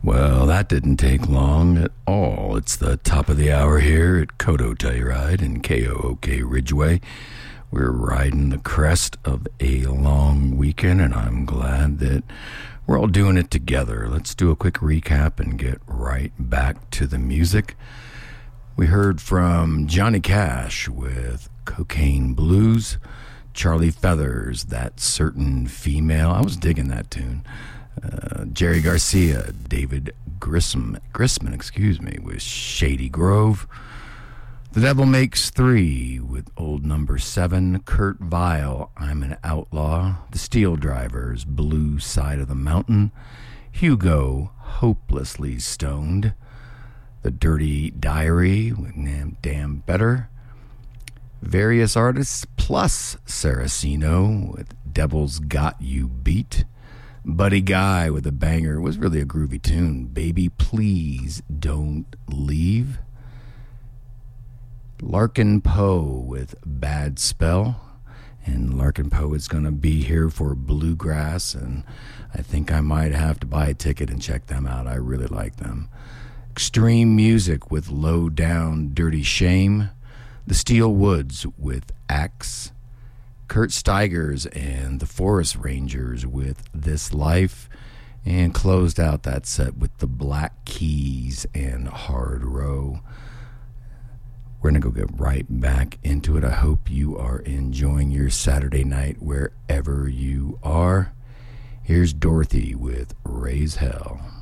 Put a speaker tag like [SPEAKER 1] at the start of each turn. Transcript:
[SPEAKER 1] Well, that didn't take long at all. It's the top of the hour here at Kodo Telluride and KOOK Ridgeway. We're riding the crest of a long weekend, and I'm glad that we're all doing it together. Let's do a quick recap and get right back to the music. We heard from Johnny Cash with Cocaine Blues, Charlie Feathers, That Certain Female. I was digging that tune. Jerry Garcia, David Grisman, with Shady Grove. The Devil Makes Three with Old Number 7. Kurt Vile, I'm an Outlaw. The Steel Drivers, Blue Side of the Mountain. Hugo, Hopelessly Stoned. The Dirty Diary with Damn Better. Various artists plus Saraceno with Devil's Got You Beat. Buddy Guy with a banger. It was really a groovy tune. Baby Please Don't Leave. Larkin Poe with Bad Spell. And Larkin Poe is going to be here for Bluegrass, and I think I might have to buy a ticket and check them out. I really like them. Extreme Music with Low Down Dirty Shame. The Steel Woods with Axe. Kurt Steigers and the Forest Rangers with This Life, and closed out that set with the Black Keys and Hard Row. We're going to go get right back into it. I hope you are enjoying your Saturday night wherever you are. Here's Dorothy with Raise Hell.